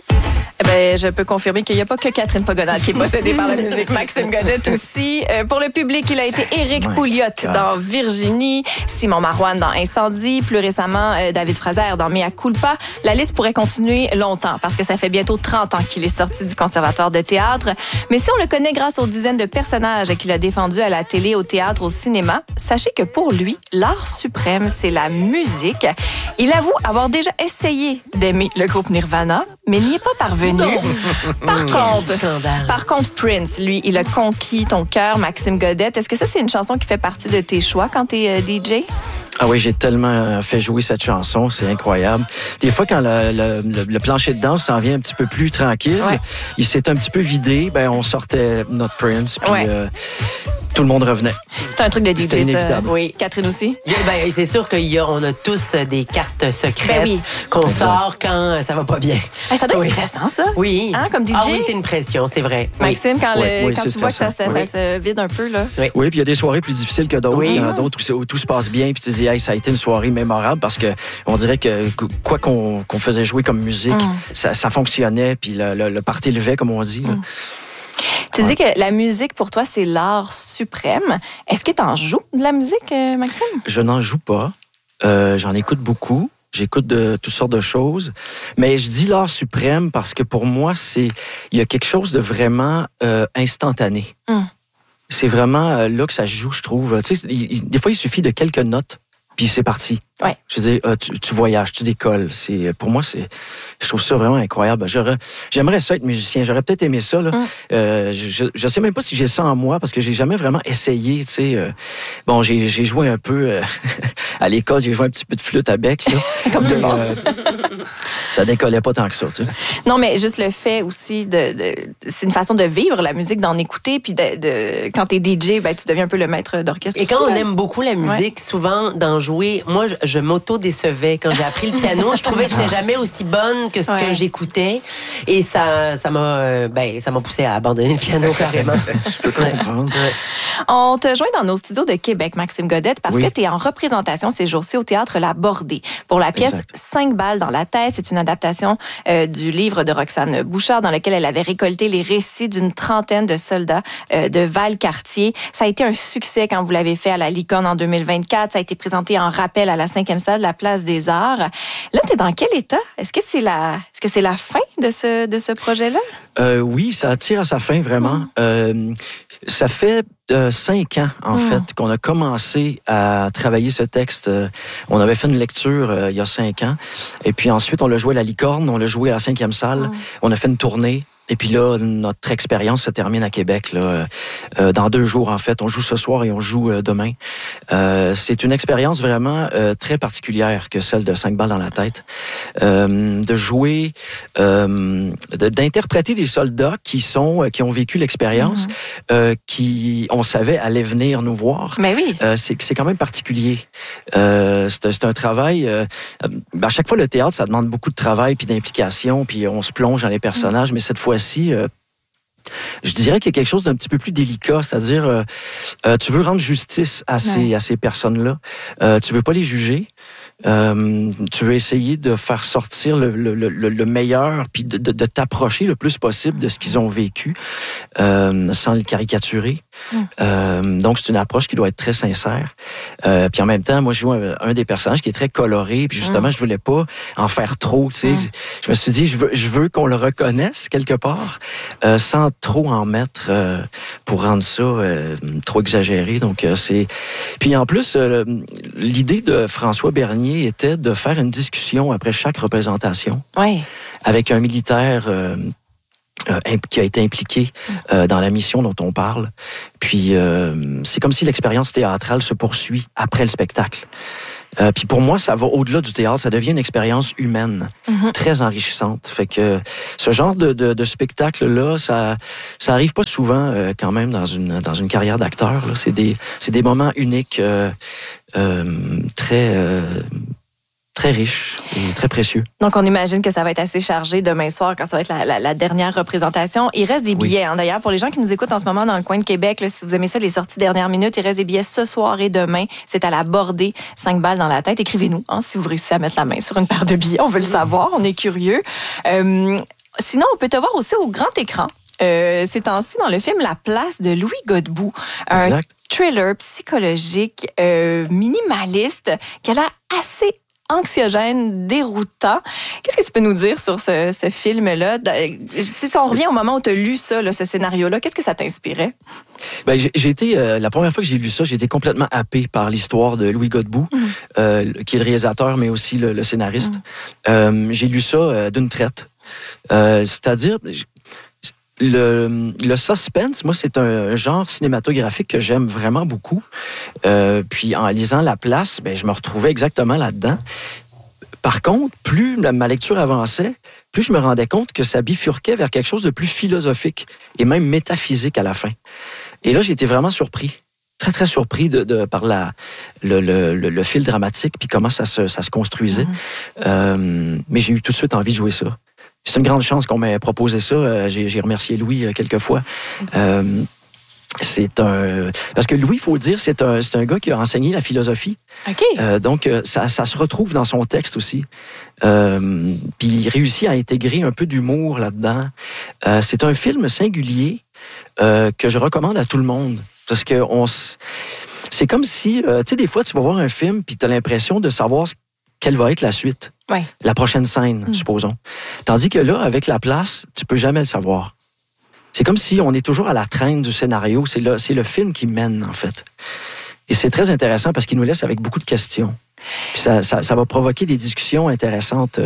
Je peux confirmer qu'il n'y a pas que Catherine Pogonade qui est possédée par la musique. Maxime Godette aussi. Pour le public, il a été Éric Pouliot dans Virginie, Simon Marouane dans Incendie, plus récemment David Fraser dans Mea Culpa. La liste pourrait continuer longtemps parce que ça fait bientôt 30 ans qu'il est sorti du conservatoire de théâtre. Mais si on le connaît grâce aux dizaines de personnages qu'il a défendus à la télé, au théâtre, au cinéma, sachez que pour lui, l'art suprême, c'est la musique. Il avoue avoir déjà essayé d'aimer le groupe Nirvana, mais n'y est pas parvenu. Par contre, Prince, lui, il a conquis ton cœur, Maxime Godette. Est-ce que ça, c'est une chanson qui fait partie de tes choix quand t'es DJ? Ah oui, j'ai tellement fait jouer cette chanson, c'est incroyable. Des fois, quand le plancher de danse s'en vient un petit peu plus tranquille, il s'est un petit peu vidé, on sortait notre Prince, puis tout le monde revenait. C'est un truc de DJ, c'était inévitable. Ça. Oui. Catherine aussi? C'est sûr qu'on a tous des cartes secrètes qu'on sort quand ça va pas bien. Ça doit être stressant, ça. Oui. Hein, comme DJ? Ah oui, c'est une pression, c'est vrai. Maxime, quand tu vois que ça se vide un peu, là. Oui, puis il y a des soirées plus difficiles que d'autres. Il y en a d'autres où tout se passe bien, puis tu te dis, ça a été une soirée mémorable parce que on dirait que quoi qu'on faisait jouer comme musique, ça fonctionnait, puis le party levait, comme on dit. Là. Tu dis que la musique, pour toi, c'est l'art suprême. Est-ce que tu en joues de la musique, Maxime? Je n'en joue pas. J'en écoute beaucoup. J'écoute de toutes sortes de choses. Mais je dis l'art suprême parce que pour moi, il y a quelque chose de vraiment instantané. C'est vraiment là que ça se joue, je trouve. Tu sais, des fois, il suffit de quelques notes, puis c'est parti. Ouais. Je veux dire, tu voyages, tu décolles. Pour moi, je trouve ça vraiment incroyable. J'aimerais ça être musicien. J'aurais peut-être aimé ça. Là. Je sais même pas si j'ai ça en moi parce que j'ai jamais vraiment essayé. Tu sais, j'ai joué un peu à l'école. J'ai joué un petit peu de flûte à bec. Là. Comme tout le monde. Ça décollait pas tant que ça. Tu sais. Non, mais juste le fait aussi c'est une façon de vivre la musique, d'en écouter, puis quand t'es DJ, tu deviens un peu le maître d'orchestre. Et quand on aime beaucoup la musique, souvent d'en jouer, moi je m'auto-décevais quand j'ai appris le piano. Je trouvais que je n'étais jamais aussi bonne que ce que j'écoutais. Et ça m'a poussé à abandonner le piano carrément. Je peux comprendre. On te joint dans nos studios de Québec, Maxime Godette, parce que tu es en représentation ces jours-ci au Théâtre La Bordée. Pour la pièce 5 balles dans la tête, c'est une adaptation du livre de Roxane Bouchard dans lequel elle avait récolté les récits d'une trentaine de soldats de Valcartier. Ça a été un succès quand vous l'avez fait à la Licorne en 2024. Ça a été présenté en rappel à la 5e salle de la Place des Arts. Là, tu es dans quel état? Est-ce que c'est la fin de ce projet-là? Oui, ça tire à sa fin, vraiment. Ça fait 5 ans, en fait, qu'on a commencé à travailler ce texte. On avait fait une lecture il y a 5 ans. Et puis ensuite, on l'a joué à la Licorne, on l'a joué à la 5e salle. On a fait une tournée. Et puis là, notre expérience se termine à Québec. Là, dans 2 jours, en fait. On joue ce soir et on joue demain. C'est une expérience vraiment très particulière que celle de 5 balles dans la tête. De jouer, d'interpréter des soldats qui ont vécu l'expérience, qui, on savait, allaient venir nous voir. Mais oui. C'est quand même particulier. C'est un travail... à chaque fois, le théâtre, ça demande beaucoup de travail puis d'implication, puis on se plonge dans les personnages, mais cette fois-ci, je dirais qu'il y a quelque chose d'un petit peu plus délicat, c'est-à-dire tu veux rendre justice à ces personnes-là. Tu veux pas les juger. Tu veux essayer de faire sortir le meilleur, puis de t'approcher le plus possible de ce qu'ils ont vécu, sans le caricaturer. Donc, c'est une approche qui doit être très sincère. Puis en même temps, moi, je joue un des personnages qui est très coloré, puis justement, je voulais pas en faire trop, tu sais. Je me suis dit, je veux qu'on le reconnaisse quelque part, sans trop en mettre pour rendre ça trop exagéré. Donc, c'est... Puis en plus, l'idée de François Bernier était de faire une discussion après chaque représentation avec un militaire qui a été impliqué dans la mission dont on parle. Puis c'est comme si l'expérience théâtrale se poursuit après le spectacle. Puis pour moi, ça va au-delà du théâtre, ça devient une expérience humaine, très enrichissante. Fait que ce genre de spectacle-là, ça arrive pas souvent quand même dans une carrière d'acteur. Là. C'est des moments uniques, très riche et très précieux. Donc, on imagine que ça va être assez chargé demain soir quand ça va être la dernière représentation. Il reste des billets, d'ailleurs. Pour les gens qui nous écoutent en ce moment dans le coin de Québec, là, si vous aimez ça, les sorties dernière minute, il reste des billets ce soir et demain. C'est à la Bordée, 5 balles dans la tête. Écrivez-nous si vous réussissez à mettre la main sur une paire de billets. On veut le savoir, on est curieux. Sinon, on peut te voir aussi au grand écran. Ces temps-ci, dans le film La Place de Louis Godbout. Un thriller psychologique minimaliste qui a l'air assez anxiogène, déroutant. Qu'est-ce que tu peux nous dire sur ce film-là? Si on revient au moment où tu as lu ça, là, ce scénario-là, qu'est-ce que ça t'inspirait? Ben, j'ai été, la première fois que j'ai lu ça, j'ai été complètement happé par l'histoire de Louis Godbout, qui est le réalisateur, mais aussi le scénariste. J'ai lu ça d'une traite. C'est-à-dire... Le suspense, moi, c'est un genre cinématographique que j'aime vraiment beaucoup. Puis en lisant La Place, ben, je me retrouvais exactement là-dedans. Par contre, plus ma lecture avançait, plus je me rendais compte que ça bifurquait vers quelque chose de plus philosophique et même métaphysique à la fin. Et là, j'ai été vraiment surpris. Très, très surpris par le fil dramatique puis comment ça se construisait. Mais j'ai eu tout de suite envie de jouer ça. C'est une grande chance qu'on m'ait proposé ça. J'ai remercié Louis quelques fois. Parce que Louis, il faut dire, c'est un gars qui a enseigné la philosophie. OK. Donc, ça se retrouve dans son texte aussi. Puis il réussit à intégrer un peu d'humour là-dedans. C'est un film singulier que je recommande à tout le monde. Parce que c'est comme si, tu sais, des fois, tu vas voir un film puis tu as l'impression de savoir quelle va être la suite. Ouais. La prochaine scène, supposons. Tandis que là, avec La Place, tu peux jamais le savoir. C'est comme si on est toujours à la traîne du scénario. C'est le film qui mène, en fait. Et c'est très intéressant parce qu'il nous laisse avec beaucoup de questions. Puis ça va provoquer des discussions intéressantes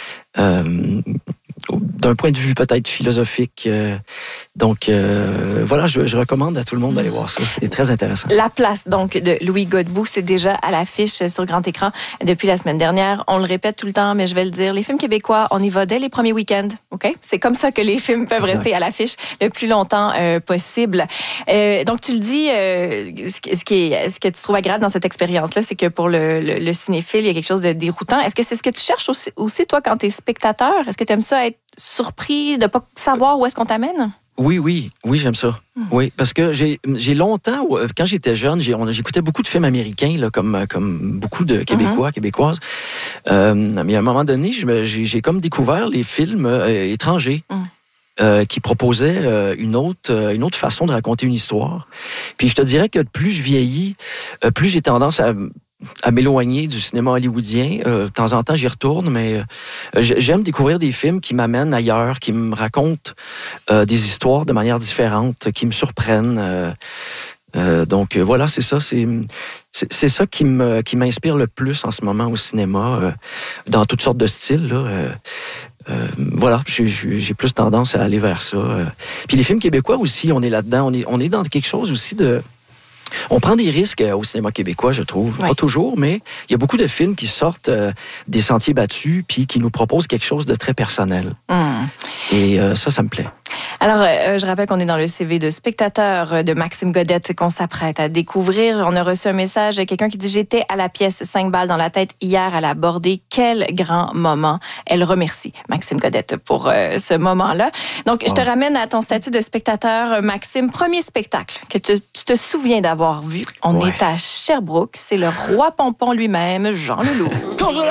d'un point de vue peut-être philosophique. Donc, voilà, je recommande à tout le monde d'aller voir ça. C'est très intéressant. La Place, donc, de Louis Godbout, c'est déjà à l'affiche sur grand écran depuis la semaine dernière. On le répète tout le temps, mais je vais le dire. Les films québécois, on y va dès les premiers week-ends, OK? C'est comme ça que les films peuvent rester à l'affiche le plus longtemps possible. Donc, tu le dis, ce que tu trouves agréable dans cette expérience-là, c'est que pour le cinéphile, il y a quelque chose de déroutant. Est-ce que c'est ce que tu cherches aussi toi, quand tu es spectateur? Est-ce que tu aimes ça être surpris de ne pas savoir où est-ce qu'on t'amène? Oui, j'aime ça. Oui, parce que j'ai longtemps, quand j'étais jeune, j'écoutais beaucoup de films américains, là, comme beaucoup de Québécois, Québécoises. Mais à un moment donné, j'ai comme découvert les films étrangers. Qui proposaient une autre façon de raconter une histoire. Puis je te dirais que plus je vieillis, plus j'ai tendance à m'éloigner du cinéma hollywoodien. De temps en temps, j'y retourne, mais j'aime découvrir des films qui m'amènent ailleurs, qui me racontent des histoires de manière différente, qui me surprennent. Donc voilà, c'est ça. C'est ça qui m'inspire le plus en ce moment au cinéma, dans toutes sortes de styles, là. Voilà, j'ai plus tendance à aller vers ça. Puis les films québécois aussi, on est là-dedans. On est dans quelque chose aussi de... On prend des risques au cinéma québécois, je trouve. Ouais. Pas toujours, mais il y a beaucoup de films qui sortent des sentiers battus puis qui nous proposent quelque chose de très personnel. Et ça me plaît. Alors, je rappelle qu'on est dans le CV de spectateur de Maxime Godette qu'on s'apprête à découvrir. On a reçu un message de quelqu'un qui dit « J'étais à la pièce 5 balles dans la tête hier à la Bordée. Quel grand moment. » Elle remercie Maxime Godette pour ce moment-là. Donc, je te ramène à ton statut de spectateur, Maxime. Premier spectacle que tu te souviens d'avoir vu. On est à Sherbrooke. C'est le roi Pompon lui-même, Jean Leloup.